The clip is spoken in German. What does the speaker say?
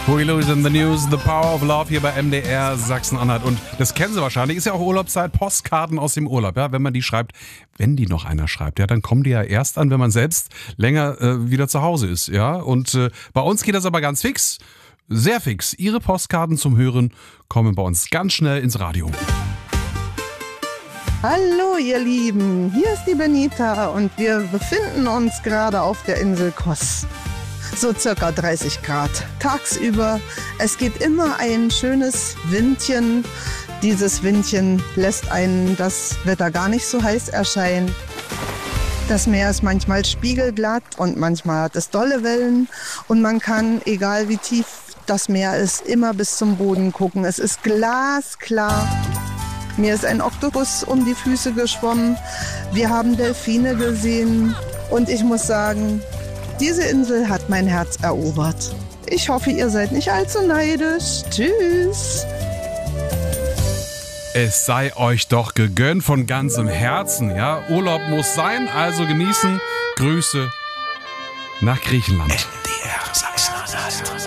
Huey Lewis in the News, The Power of Love hier bei MDR Sachsen-Anhalt. Und das kennen Sie wahrscheinlich, ist ja auch Urlaubszeit, Postkarten aus dem Urlaub. Ja, wenn man die schreibt, wenn die noch einer schreibt, ja, dann kommen die ja erst an, wenn man selbst länger wieder zu Hause ist. Ja, und bei uns geht das aber ganz fix, sehr fix. Ihre Postkarten zum Hören kommen bei uns ganz schnell ins Radio. Hallo ihr Lieben, hier ist die Benita und wir befinden uns gerade auf der Insel Kos. So circa 30 Grad tagsüber. Es geht immer ein schönes Windchen. Dieses Windchen lässt einen das Wetter gar nicht so heiß erscheinen. Das Meer ist manchmal spiegelglatt und manchmal hat es dolle Wellen. Und man kann, egal wie tief das Meer ist, immer bis zum Boden gucken. Es ist glasklar. Mir ist ein Oktopus um die Füße geschwommen. Wir haben Delfine gesehen. Und ich muss sagen, diese Insel hat mein Herz erobert. Ich hoffe, ihr seid nicht allzu neidisch. Tschüss. Es sei euch doch gegönnt von ganzem Herzen. Ja, Urlaub muss sein, also genießen. Grüße nach Griechenland. MDR Sachsen-Anhalt.